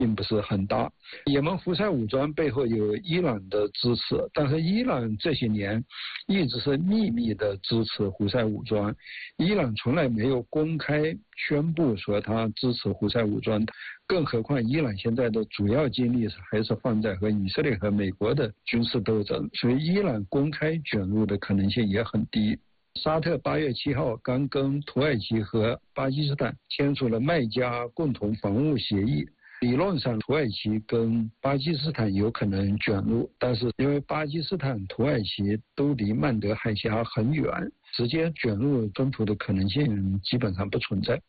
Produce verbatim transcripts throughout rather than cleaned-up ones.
并不是很大。也门胡塞武装背后有伊朗的支持，但是伊朗这些年一直是秘密的支持胡塞武装，伊朗从来没有公开宣布说他支持胡塞武装，更何况伊朗现在的主要精力还是放在和以色列和美国的军事斗争，所以伊朗公开卷入的可能性也很低。沙特八月七号刚跟土耳其和巴基斯坦签署了麦加共同防务协议，理论上土耳其跟巴基斯坦有可能卷入，但是因为巴基斯坦、土耳其都离曼德海峡很远，直接卷入冲突的可能性基本上不存在。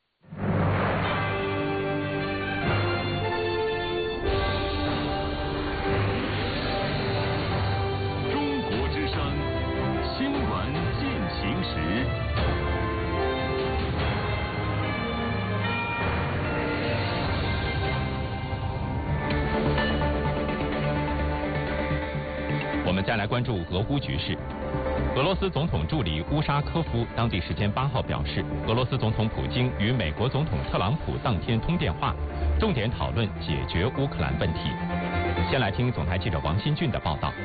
中国之声，新闻进行时。 我们再来关注俄乌局势。俄罗斯总统助理乌沙科夫当地时间八号表示，俄罗斯总统普京与美国总统特朗普当天通电话，重点讨论解决乌克兰问题。先来听总台记者王新俊的报道。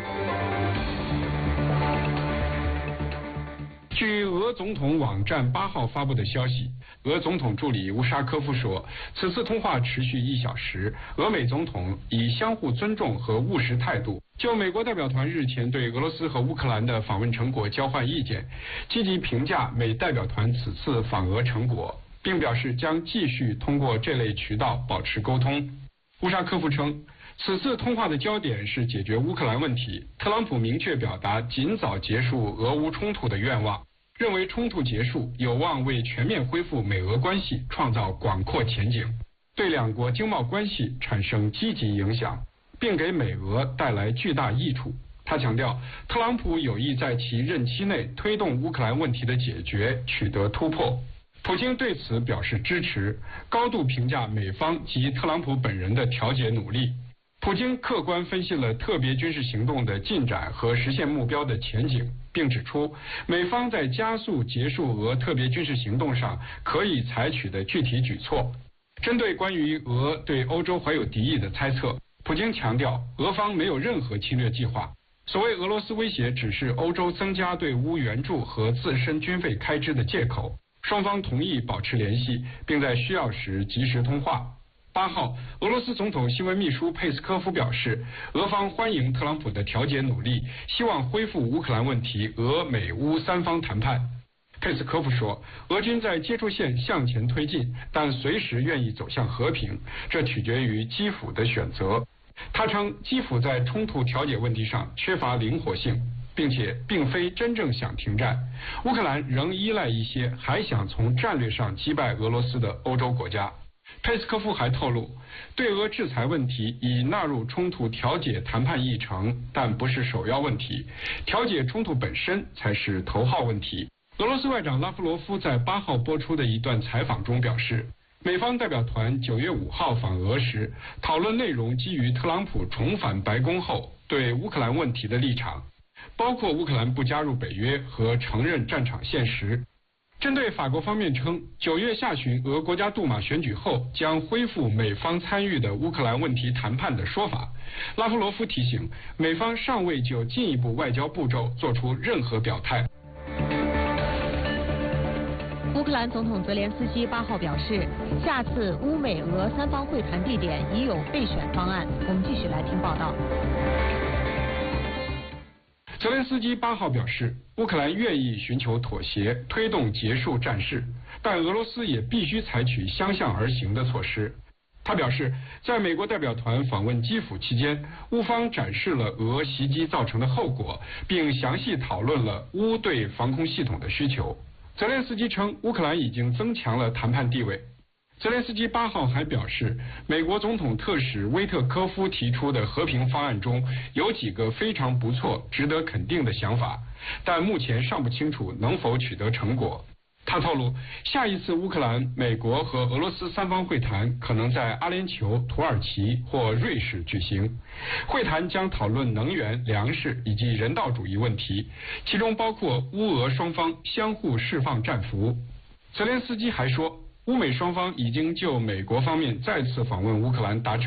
据俄总统网站八号发布的消息，俄总统助理乌沙科夫说，此次通话持续一小时，俄美总统以相互尊重和务实态度，就美国代表团日前对俄罗斯和乌克兰的访问成果交换意见，积极评价美代表团此次访俄成果，并表示将继续通过这类渠道保持沟通。乌沙科夫称，此次通话的焦点是解决乌克兰问题，特朗普明确表达尽早结束俄乌冲突的愿望，认为冲突结束有望为全面恢复美俄关系创造广阔前景，对两国经贸关系产生积极影响，并给美俄带来巨大益处。他强调，特朗普有意在其任期内推动乌克兰问题的解决取得突破。普京对此表示支持，高度评价美方及特朗普本人的调解努力。普京客观分析了特别军事行动的进展和实现目标的前景，并指出美方在加速结束俄特别军事行动上可以采取的具体举措。针对关于俄对欧洲怀有敌意的猜测，普京强调，俄方没有任何侵略计划，所谓俄罗斯威胁只是欧洲增加对乌援助和自身军费开支的借口。双方同意保持联系，并在需要时及时通话。八号，俄罗斯总统新闻秘书佩斯科夫表示，俄方欢迎特朗普的调解努力，希望恢复乌克兰问题俄美乌三方谈判。佩斯科夫说，俄军在接触线向前推进，但随时愿意走向和平，这取决于基辅的选择。他称，基辅在冲突调解问题上缺乏灵活性，并且并非真正想停战。乌克兰仍依赖一些还想从战略上击败俄罗斯的欧洲国家。佩斯科夫还透露，对俄制裁问题已纳入冲突调解谈判议程，但不是首要问题，调解冲突本身才是头号问题。俄罗斯外长拉夫罗夫在八号播出的一段采访中表示，美方代表团九月五号访俄时，讨论内容基于特朗普重返白宫后对乌克兰问题的立场，包括乌克兰不加入北约和承认战场现实。针对法国方面称，九月下旬俄国家杜马选举后将恢复美方参与的乌克兰问题谈判的说法，拉夫罗夫提醒，美方尚未就进一步外交步骤做出任何表态。 乌克兰总统泽连斯基八号表示，下次乌美俄三方会谈地点已有备选方案。我们继续来听报道。 泽连斯基八号表示，乌克兰愿意寻求妥协，推动结束战事，但俄罗斯也必须采取相向而行的措施。他表示，在美国代表团访问基辅期间，乌方展示了俄袭击造成的后果，并详细讨论了乌对防空系统的需求。泽连斯基称，乌克兰已经增强了谈判地位。泽连斯基八号还表示，美国总统特使威特科夫提出的和平方案中有几个非常不错、值得肯定的想法，但目前尚不清楚能否取得成果。他透露，下一次乌克兰、美国和俄罗斯三方会谈可能在阿联酋、土耳其或瑞士举行。会谈将讨论能源、粮食以及人道主义问题，其中包括乌俄双方相互释放战俘。泽连斯基还说， 乌美双方已经就美国方面再次访问乌克兰达成